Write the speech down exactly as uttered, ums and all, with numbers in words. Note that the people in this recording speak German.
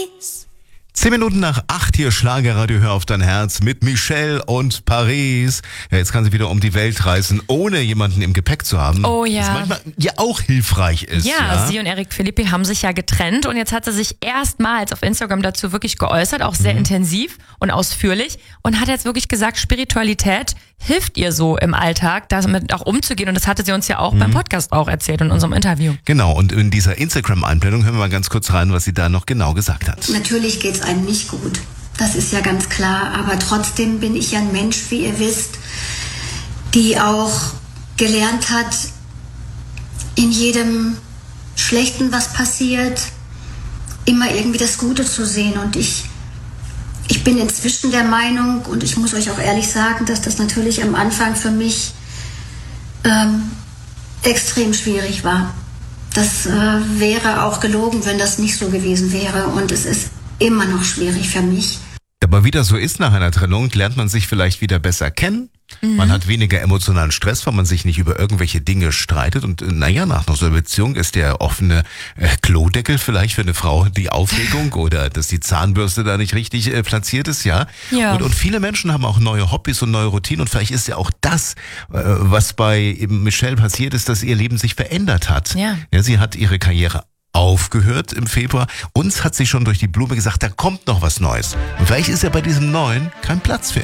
Paris. Zehn Minuten nach acht hier Schlagerradio, hör auf dein Herz mit Michelle und Paris. Ja, jetzt kann sie wieder um die Welt reisen, ohne jemanden im Gepäck zu haben. Oh ja. Was manchmal ja auch hilfreich ist. Ja, Ja, sie und Eric Philippi haben sich ja getrennt und jetzt hat sie sich erstmals auf Instagram dazu wirklich geäußert, auch sehr mhm. intensiv und ausführlich und hat jetzt wirklich gesagt, Spiritualität hilft ihr so im Alltag, damit auch umzugehen und das hatte sie uns ja auch mhm. beim Podcast auch erzählt in unserem Interview. Genau, und in dieser Instagram-Einblendung hören wir mal ganz kurz rein, was sie da noch genau gesagt hat. Natürlich geht's einem nicht gut, das ist ja ganz klar, aber trotzdem bin ich ja ein Mensch, wie ihr wisst, die auch gelernt hat, in jedem Schlechten, was passiert, immer irgendwie das Gute zu sehen und ich Ich bin inzwischen der Meinung, und ich muss euch auch ehrlich sagen, dass das natürlich am Anfang für mich ähm, extrem schwierig war. Das äh, wäre auch gelogen, wenn das nicht so gewesen wäre. Und es ist immer noch schwierig für mich. Aber wie das so ist nach einer Trennung, lernt man sich vielleicht wieder besser kennen. Mhm. Man hat weniger emotionalen Stress, weil man sich nicht über irgendwelche Dinge streitet. Und naja, nach so einer Beziehung ist der offene äh, Klodeckel vielleicht für eine Frau die Aufregung oder dass die Zahnbürste da nicht richtig äh, platziert ist, ja. Ja. Und, und viele Menschen haben auch neue Hobbys und neue Routinen. Und vielleicht ist ja auch das, äh, was bei eben Michelle passiert ist, dass ihr Leben sich verändert hat. Ja. Ja, sie hat ihre Karriere aufgehört im Februar. Uns hat sie schon durch die Blume gesagt, da kommt noch was Neues. Und vielleicht ist ja bei diesem Neuen kein Platz für